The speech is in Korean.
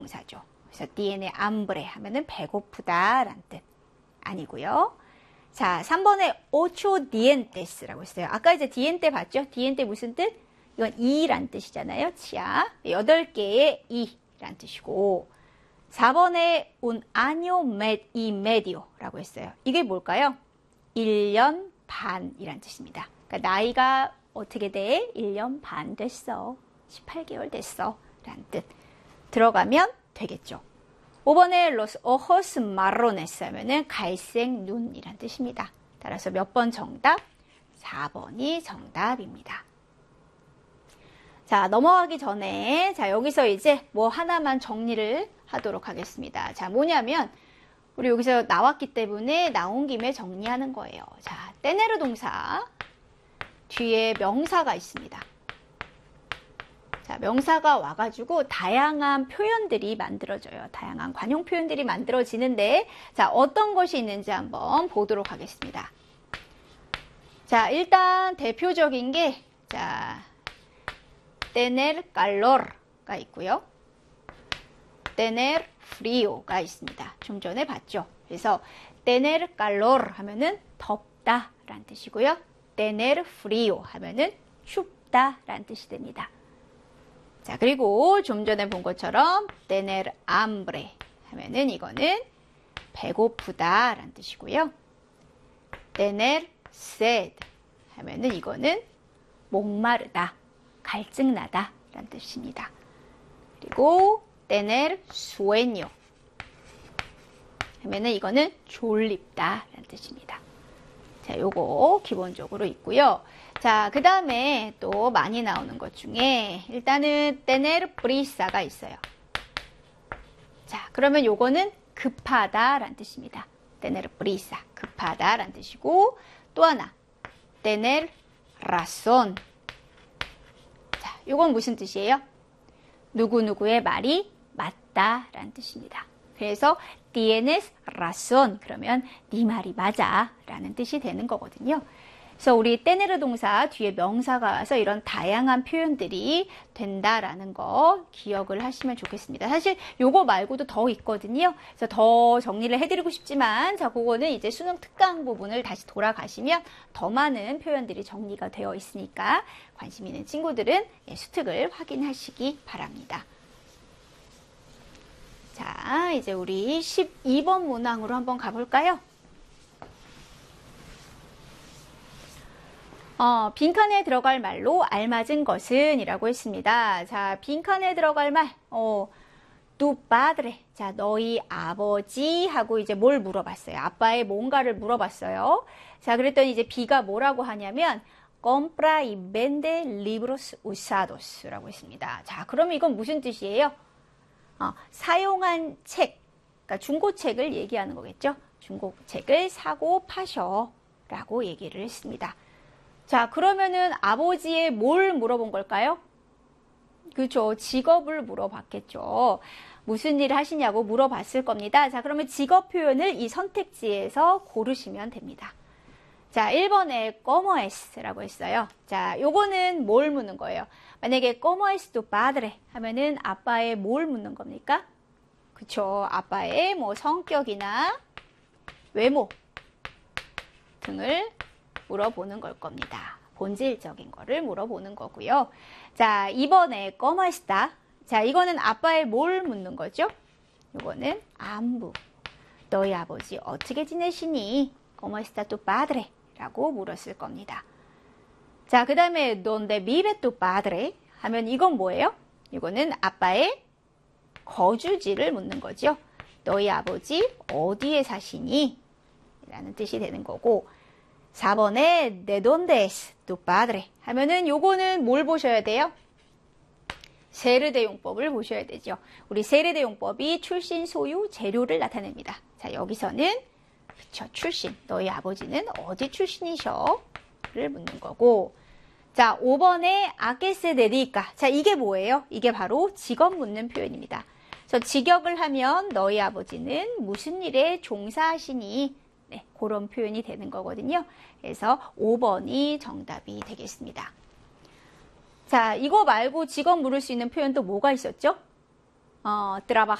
동사죠. 그래서 tiene hambre 하면은 배고프다 라는 뜻 아니고요. 자, 3번에 ocho dientes라고 했어요. 아까 이제 diente 봤죠? diente 무슨 뜻? 이건 이란 뜻이잖아요. 치아. 8개의 이란 뜻이고 4번에 un año y medio라고 했어요. 이게 뭘까요? 1년 반이란 뜻입니다. 그러니까 나이가 어떻게 돼? 1년 반 됐어. 18개월 됐어. 라는 뜻. 들어가면 되겠죠. 5번에 los ojos marrones 하면은 갈색 눈이란 뜻입니다. 따라서 몇 번 정답? 4번이 정답입니다. 자, 넘어가기 전에 자, 여기서 이제 뭐 하나만 정리를 하도록 하겠습니다. 자, 뭐냐면 우리 여기서 나왔기 때문에 나온 김에 정리하는 거예요. 자, tener 동사 뒤에 명사가 있습니다. 자, 명사가 와가지고 다양한 표현들이 만들어져요. 다양한 관용 표현들이 만들어지는데 자, 어떤 것이 있는지 한번 보도록 하겠습니다. 자, 일단 대표적인 게 자, tener calor가 있고요. tener frío가 있습니다. 좀 전에 봤죠. 그래서 tener calor 하면은 덥다 라는 뜻이고요. tener frío 하면은 춥다 라는 뜻이 됩니다. 자, 그리고 좀 전에 본 것처럼 tener hambre 하면은 이거는 배고프다 라는 뜻이고요. tener sed 하면은 이거는 목마르다, 갈증나다 라는 뜻입니다. 그리고 tener sueño 하면은 이거는 졸립다 라는 뜻입니다. 자, 요거 기본적으로 있고요. 자, 그 다음에 또 많이 나오는 것 중에 일단은 tener prisa가 있어요. 자, 그러면 요거는 급하다 라는 뜻입니다. tener prisa, 급하다 라는 뜻이고 또 하나 tener razón. 자, 요건 무슨 뜻이에요? 누구누구의 말이 맞다 라는 뜻입니다. 그래서 tienes razón 그러면 네 말이 맞아 라는 뜻이 되는 거거든요. 그래서 우리 tener 동사 뒤에 명사가 와서 이런 다양한 표현들이 된다라는 거 기억을 하시면 좋겠습니다. 사실 요거 말고도 더 있거든요. 그래서 더 정리를 해드리고 싶지만 자, 그거는 이제 수능 특강 부분을 다시 돌아가시면 더 많은 표현들이 정리가 되어 있으니까 관심 있는 친구들은 수특을 확인하시기 바랍니다. 자, 이제 우리 12번 문항으로 한번 가볼까요? 빈칸에 들어갈 말로 알맞은 것은 이라고 했습니다. 자, 빈칸에 들어갈 말, tu padre. 자, 너희 아버지 하고 이제 뭘 물어봤어요? 아빠의 뭔가를 물어봤어요. 자, 그랬더니 이제 B가 뭐라고 하냐면, compra y vende libros usados 라고 했습니다. 자, 그러면 이건 무슨 뜻이에요? 사용한 책, 그러니까 중고책을 얘기하는 거겠죠? 중고책을 사고 파셔 라고 얘기를 했습니다. 자, 그러면은 아버지의 뭘 물어본 걸까요? 그렇죠. 직업을 물어봤겠죠. 무슨 일을 하시냐고 물어봤을 겁니다. 자, 그러면 직업 표현을 이 선택지에서 고르시면 됩니다. 자, 1번에 ¿cómo es? 라고 했어요. 자, 요거는 뭘 묻는 거예요? 만약에 ¿cómo es tu padre? 하면은 아빠의 뭘 묻는 겁니까? 그쵸. 아빠의 뭐 성격이나 외모 등을 물어보는 걸 겁니다. 본질적인 거를 물어보는 거고요. 자, 2번에 ¿cómo está? 자, 이거는 아빠의 뭘 묻는 거죠? 이거는 안부. 너희 아버지 어떻게 지내시니? ¿Cómo está tu padre? 라고 물었을 겁니다. 자, 그 다음에 ¿Dónde vive tu padre? 하면 이건 뭐예요? 이거는 아빠의 거주지를 묻는 거죠. 너희 아버지 어디에 사시니? 라는 뜻이 되는 거고 4번에 ¿De dónde es tu padre? 하면은 요거는 뭘 보셔야 돼요? 세르대용법을 보셔야 되죠. 우리 세르대용법이 출신, 소유, 재료를 나타냅니다. 자, 여기서는 그쵸, 출신. 너희 아버지는 어디 출신이셔? 를 묻는 거고 자, 5번에 ¿A qué se dedica? 자, 이게 뭐예요? 이게 바로 직업 묻는 표현입니다. 그래서 직역을 하면 너희 아버지는 무슨 일에 종사하시니? 네, 그런 표현이 되는 거거든요. 그래서 5번이 정답이 되겠습니다. 자, 이거 말고 직업 물을 수 있는 표현 또 뭐가 있었죠? trabajar